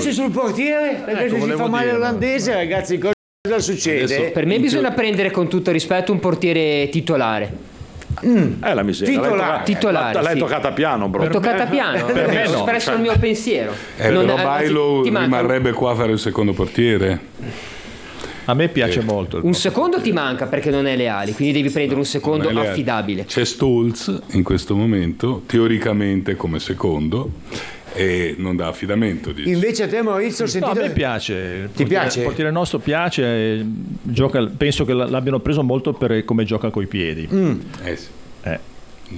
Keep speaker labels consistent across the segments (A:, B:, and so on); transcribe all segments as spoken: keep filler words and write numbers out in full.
A: invece sul portiere, perché
B: Ecco,
A: se si fa male
B: dirlo.
A: l'olandese, ragazzi, cosa succede?
B: Adesso-
C: Per me bisogna prendere con tutto rispetto un portiere titolare.
D: Eh, la miseria.
A: Titolare.
D: L'hai, tocca-
C: Titolare,
D: l'hai
C: sì.
D: toccata piano, bro.
C: L'ho toccata piano,
B: per me
C: ho
B: no,
C: espresso il mio pensiero.
E: Eh,
C: Non-
E: però
C: anzi,
E: Bailo
C: ti manca-
E: rimarrebbe qua a fare il secondo portiere.
B: A me piace molto. il
C: Un secondo ti manca perché non hai le ali, quindi devi prendere un secondo
E: Non è le-
C: affidabile.
E: C'è Stolz in questo momento, teoricamente come secondo, e non dà affidamento. Dice.
A: Invece a te, Maurizio, ho
B: No,
A: sentito...
B: a me piace. Il
A: Ti
B: portiere-
A: piace?
B: Il portiere nostro piace. e Gioca, penso che l'abbiano preso molto per come gioca coi piedi.
E: Eh sì.
B: Eh.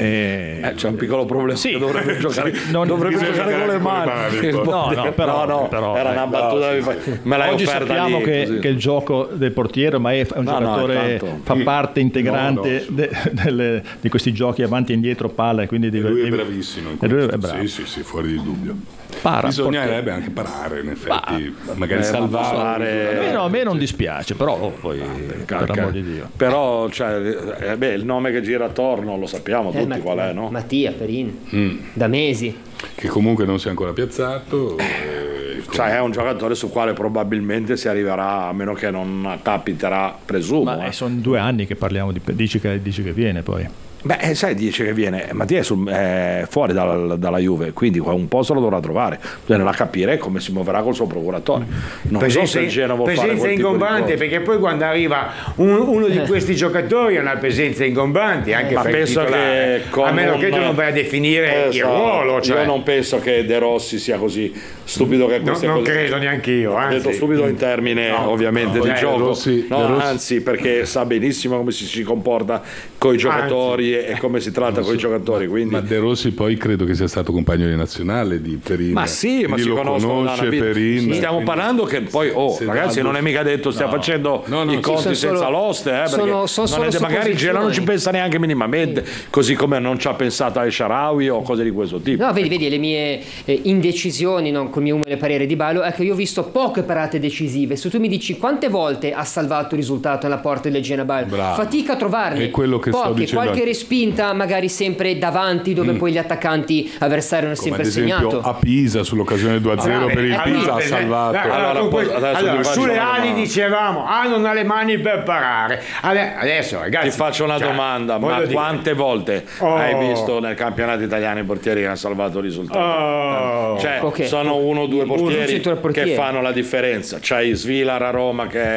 B: E-
D: Eh, c'è un piccolo problema.
B: Sì.
D: che dovrebbe giocare,
B: Non-
D: dovrebbe
E: bisogna
D: giocare con le
E: giocare con le
D: mani.
E: mani,
D: Il
E: poi.
B: No,
D: portiere-
B: no, però-
D: no, no,
B: però-
D: era una battuta. Me l'hai
B: Oggi
D: offerta
B: sappiamo
D: lì,
B: che,
D: così.
B: che il gioco del portiere ormai è un
D: No, no,
B: giocatore,
D: è tanto.
B: fa parte integrante
E: No, no.
B: de- delle- di questi giochi avanti e indietro palla, e quindi
E: E
B: deve-
E: lui è
B: deve-
E: bravissimo in
B: e lui è
E: questo.
B: bravo.
E: Sì, sì, sì, fuori di dubbio.
B: Para,
E: Bisognerebbe anche parare, in effetti, magari
D: Eh,
E: salvare.
B: A me, no, a me non dispiace, però oh, poi per
D: Cacca.
B: l'amor di Dio.
D: Però cioè, eh, beh, il nome che gira attorno lo sappiamo
C: Eh,
D: tutti
C: Matt-
D: qual è, no?
C: Mattia Perin,
E: Mm.
C: da mesi.
E: Che comunque non si è ancora piazzato. eh,
D: Cioè, è un giocatore sul quale probabilmente si arriverà, a meno che non capiterà, presumo.
B: Ma
D: eh.
B: eh, sono due anni che parliamo di dici che, dici che viene poi.
D: Beh, eh, sai, dice che viene, Mattia è, sul- è fuori dalla, dalla Juve, quindi qua un posto lo dovrà trovare. Bisognerà capire come si muoverà col suo procuratore. Non so se il Genoa vuol fare
A: presenza
D: quel tipo di
A: ingombante,
D: cose.
A: perché poi quando arriva un- uno di questi giocatori ha una presenza ingombante, anche
D: Ma
A: per il
D: penso
A: titolare.
D: che con
A: a meno
D: un-
A: che tu non vai a definire
D: Eh,
A: il
D: so,
A: ruolo, cioè.
D: Io non penso che De Rossi sia così stupido che
A: No,
D: queste
A: non
D: cose.
A: credo neanche io,
D: Ho
A: anzi.
D: detto stupido in termine
A: No,
D: ovviamente
A: no,
D: di
A: eh,
D: gioco,
E: Rossi-
D: no,
E: De Rossi-
D: anzi, perché sa benissimo come si, si comporta con i giocatori e e come si tratta con i giocatori. Quindi
E: Ma De Rossi poi credo che sia stato compagno di nazionale di Perin.
D: Ma sì, ma
E: Quindi
D: si
E: lo
D: conoscono da
E: conosce
D: una vita.
E: Perin.
D: Stiamo
E: quindi-
D: parlando che poi, oh,
E: Se
D: ragazzi,
E: Daldo-
D: non è mica detto stia
E: No.
D: facendo
E: No, no,
D: i
E: sì,
D: conti
C: sono
D: senza
C: solo-
D: l'oste, eh, perché
C: sono- sono
D: non è-
C: solo
D: magari il Genoa non ci
C: supposizioni.
D: pensa neanche minimamente, così come non ci ha pensato a Sharawi o cose di questo tipo.
C: No, vedi, vedi, le mie eh, indecisioni, non col mio umile parere di Bailo, è che io ho visto poche parate decisive. Se tu mi dici quante volte ha salvato il risultato nella porta del Genoa Bailo,
E: Bravo.
C: fatica a trovarli.
E: È quello che sto
C: Poche,
E: dicendo
C: qualche
E: anche.
C: respinta magari sempre davanti, dove poi gli attaccanti avversari hanno
E: Come
C: sempre
E: ad esempio
C: segnato.
E: a Pisa sull'occasione due a zero
A: Allora,
E: per il
A: eh,
E: Pisa ha
A: allora,
E: salvato.
A: eh, allora,
D: Allora,
A: con que-
D: adesso
A: allora,
D: ti faccio
A: sulle
D: una
A: ali
D: domanda.
A: dicevamo, ah, non ha le mani per parare. Ade- Adesso, ragazzi,
D: Ti faccio una
A: cioè,
D: domanda,
A: voglio
D: ma
A: dire-
D: quante volte
A: Oh.
D: hai visto nel campionato italiano i portieri che hanno salvato il risultato?
A: Oh.
D: Cioè,
C: Ok.
D: sono uno o due portieri
C: centro del portiere.
D: che fanno la differenza. C'hai Svilar a Roma che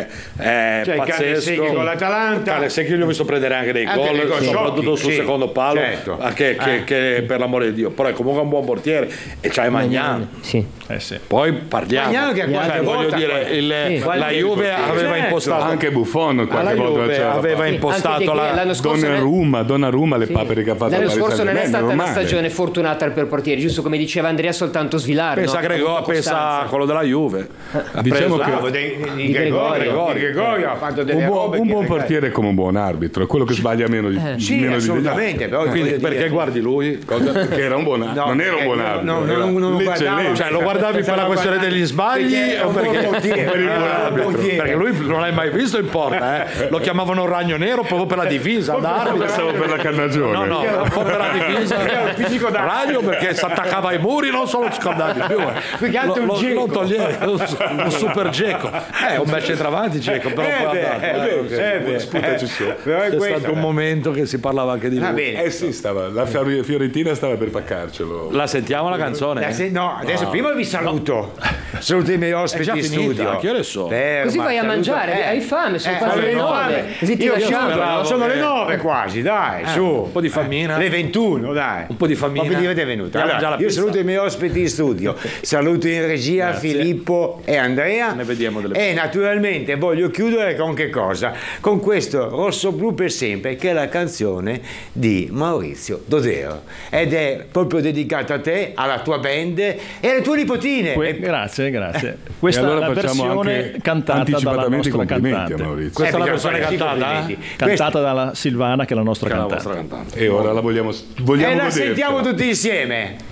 D: è
A: C'è il
D: pazzesco.
A: Calesecchi con l'Atalanta.
D: Calesecchi io gli ho visto prendere anche dei
A: Anche
D: gol,
A: dei gol
D: soprattutto
A: sciocchi,
D: sul
A: sì,
D: secondo palo,
A: certo.
D: che, che-
A: Eh.
D: che per l'amore di Dio. Però è comunque un buon portiere e c'hai Magnan.
C: Sì.
B: Eh sì.
D: Poi parliamo.
A: Magnan che
D: Cioè,
A: qualche
D: voglio
A: volta-
D: dire, il-
C: Sì.
D: la Juve aveva
A: Certo.
D: impostato
E: Anche Buffon
D: la
E: qualche volta
D: Juve
E: c'era
D: aveva
E: fatto.
D: impostato
C: Anche De Gea,
D: la
C: l'anno scorso non è-
E: Donnarumma, Donnarumma le papere che ha fatto
C: L'anno
E: al Paris
C: scorso non è
E: Saint-Germain,
C: stata una
E: normale.
C: stagione fortunata per portieri, giusto come diceva Andrea, soltanto Svilar.
D: pensa
C: no?
D: Gregor,
C: Ha avuto
D: pensa a
C: costanza.
D: quello della Juve. Ha
E: Diciamo
D: preso-
E: che-
A: Bravo, di, di, di
C: Di
A: Gregorio,
C: Gregorio.
A: di Gregorio ha fatto delle
E: Un buon,
A: robe
E: un
A: che-
E: buon portiere è come un buon arbitro, è quello che sbaglia meno di,
A: Sì,
E: meno di
A: assolutamente, però
D: Quindi
A: voglio
D: perché
A: dire-
D: guardi lui?
E: Cosa? Perché era un buon arbitro,
A: No,
E: non era un buon
A: perché
E: arbitro,
A: no, no,
E: era
A: non- non lo
E: l'eccellenza.
A: guardavo.
D: Cioè, lo guardavi per la questione degli sbagli
A: Perché è
D: o
A: un buon
D: perché,
A: portiere,
D: per il
A: è un
D: buon
A: buon
D: arbitro?
A: portiere.
D: Perché lui non l'hai mai visto in porta, eh? Lo chiamavano Ragno Nero proprio per la divisa da arbitro.
E: Pensavo per la carnagione.
D: No, no, un po' per la divisa.
A: Era un fisico da-
D: Ragno perché si attaccava ai muri, non solo scordavi più.
A: Più che altro
D: Lo,
A: un
D: lo,
A: geco.
D: lo toglieva, un, un super geco. Eh, un bel centravanti geco, però
A: Eh
D: poi
A: beh,
D: andato,
A: eh
D: eh.
A: beh, eh beh,
E: sputaci
A: eh,
E: su.
A: però è
D: C'è
A: questo.
D: stato un momento che si parlava anche di
A: Va
D: lui.
A: bene.
E: Eh sì, stava, la Fior- Fiorentina stava per paccarcelo.
D: La sentiamo la canzone?
A: Eh, se- no, adesso prima vi saluto. Saluto i miei ospiti
D: È già
A: in
D: finita,
A: studio.
D: che ore sono?
A: Ferma,
C: Così vai a
A: saluto-
C: mangiare, hai fame, sono quasi
A: ho
C: le nove.
A: fame.
C: Così ti
A: Io
C: lasciamo,
A: sono-
D: no?
A: sono le
D: Che-
A: nove quasi, dai, su.
D: Un po' di fammina.
A: Le ventuno, dai.
D: Un po' di fammina.
A: Ma vedete è venuto.
D: Abbiamo
A: Allora,
D: già la
A: io
D: pizza.
A: saluto i miei ospiti in studio. Saluto in regia Filippo e Andrea.
D: Ne vediamo delle
A: E naturalmente voglio chiudere con che cosa? Con questo Rosso Blu per sempre, che è la canzone di Maurizio Dodero. Ed è proprio dedicata a te, alla tua band e alle tue nipotine.
B: Que-
A: E-
B: grazie, grazie. Questa
E: E allora
B: è la
E: facciamo
B: versione
E: anche
B: cantata dalla
E: anticipatamente i
B: nostra
E: complimenti
B: cantante.
E: a Maurizio.
D: Questa è la
A: Eh,
D: versione
A: bisogna fare
D: cantata?
A: i complimenti.
B: Cantata dalla Silvana, che è la nostra
D: Che è la
B: cantante.
D: vostra cantante.
E: E ora la vogliamo, vogliamo
A: E la
E: godercela.
A: sentiamo tutti insieme.